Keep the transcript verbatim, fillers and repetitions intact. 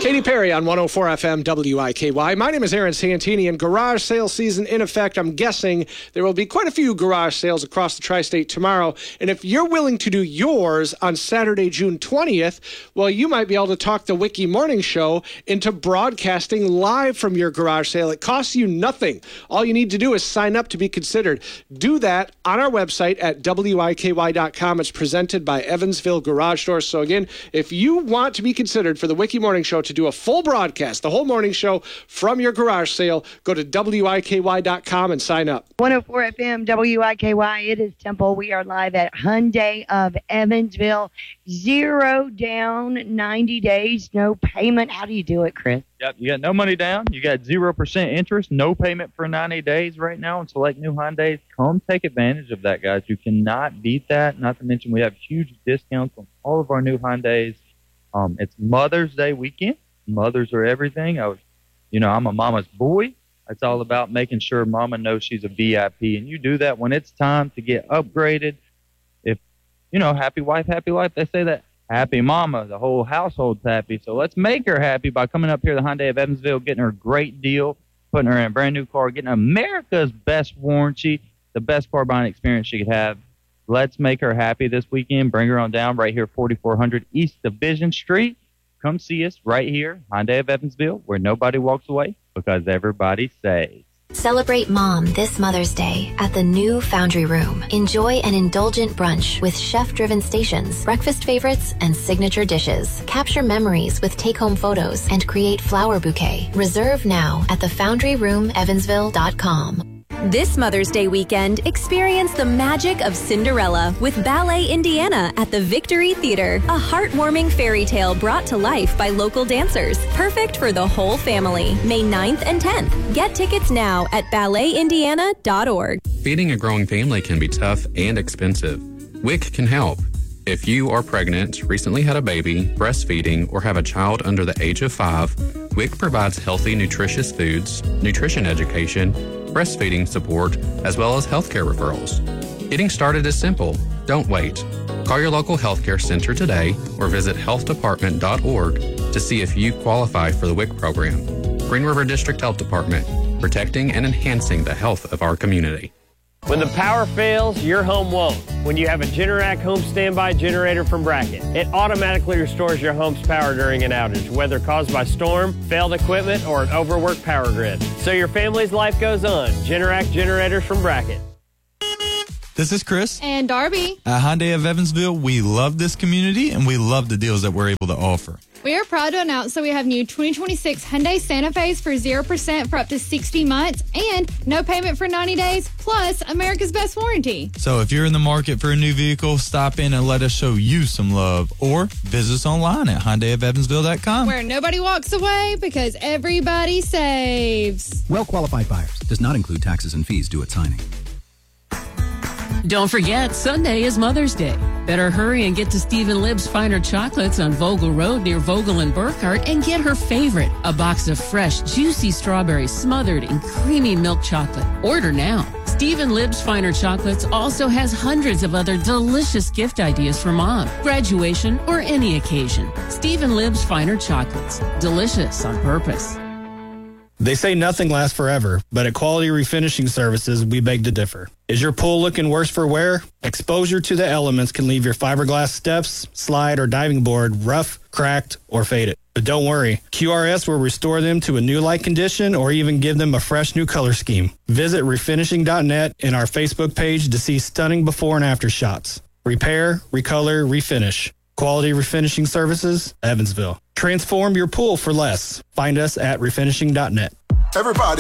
Katy Perry on one oh four F M W I K Y. My name is Aaron Santini, and garage sale season in effect. I'm guessing there will be quite a few garage sales across the tri-state tomorrow. And if you're willing to do yours on Saturday, June twentieth, well, you might be able to talk the Wiki Morning Show into broadcasting live from your garage sale. It costs you nothing. All you need to do is sign up to be considered. Do that on our website at W I K Y dot com. It's presented by Evansville Garage Doors. So again, if you want to be considered for the Wiki Morning Show to do a full broadcast, the whole morning show from your garage sale, go to W I K Y dot com and sign up. one oh four F M W I K Y. It is Temple. We are live at Hyundai of Evansville. Zero down, ninety days, no payment. How do you do it, Chris? Yep, you got no money down. You got zero percent interest, no payment for ninety days right now on select new Hyundais. Come take advantage of that, guys. You cannot beat that. Not to mention we have huge discounts on all of our new Hyundais. Um, it's Mother's Day weekend. Mothers are everything. I was, you know, I'm a mama's boy. It's all about making sure mama knows she's a V I P. And you do that when it's time to get upgraded. If, you know, happy wife, happy life, they say that. Happy mama, the whole household's happy. So let's make her happy by coming up here to the Hyundai of Evansville, getting her a great deal, putting her in a brand new car, getting America's best warranty, the best car buying experience she could have. Let's make her happy this weekend. Bring her on down right here, forty-four hundred East Division Street. Come see us right here, Hyundai of Evansville, where nobody walks away because everybody saves. Celebrate Mom this Mother's Day at the new Foundry Room. Enjoy an indulgent brunch with chef-driven stations, breakfast favorites, and signature dishes. Capture memories with take-home photos and create flower bouquet. Reserve now at the foundry room evansville dot com. This Mother's Day weekend, experience the magic of Cinderella with Ballet Indiana at the Victory Theater, a heartwarming fairy tale brought to life by local dancers. Perfect for the whole family. May ninth and tenth. Get tickets now at ballet indiana dot org. Feeding a growing family can be tough and expensive. W I C can help. If you are pregnant, recently had a baby, breastfeeding, or have a child under the age of five, W I C provides healthy, nutritious foods, nutrition education, breastfeeding support, as well as healthcare referrals. Getting started is simple. Don't wait. Call your local healthcare center today or visit health department dot org to see if you qualify for the W I C program. Green River District Health Department, protecting and enhancing the health of our community. When the power fails, your home won't. When you have a Generac home standby generator from Bracket, it automatically restores your home's power during an outage, whether caused by storm, failed equipment, or an overworked power grid. So your family's life goes on. Generac generators from Bracket. This is Chris. And Darby. At Hyundai of Evansville, we love this community and we love the deals that we're able to offer. We are proud to announce that we have new twenty twenty-six Hyundai Santa Fe's for zero percent for up to sixty months and no payment for ninety days, plus America's best warranty. So if you're in the market for a new vehicle, stop in and let us show you some love, or visit us online at hyundai of evansville dot com. Where nobody walks away because everybody saves. Well-qualified buyers. Does not include taxes and fees due at signing. Don't forget, Sunday is Mother's Day. Better hurry and get to Stephen Libb's Finer Chocolates on Vogel Road near Vogel and Burkhart and get her favorite, a box of fresh, juicy strawberries smothered in creamy milk chocolate. Order now. Stephen Libb's Finer Chocolates also has hundreds of other delicious gift ideas for mom, graduation, or any occasion. Stephen Libb's Finer Chocolates. Delicious on purpose. They say nothing lasts forever, but at Quality Refinishing Services, we beg to differ. Is your pool looking worse for wear? Exposure to the elements can leave your fiberglass steps, slide, or diving board rough, cracked, or faded. But don't worry, Q R S will restore them to a new-like condition or even give them a fresh new color scheme. Visit refinishing dot net and our Facebook page to see stunning before and after shots. Repair, recolor, refinish. Quality Refinishing Services, Evansville. Transform your pool for less. Find us at refinishing dot net. Everybody.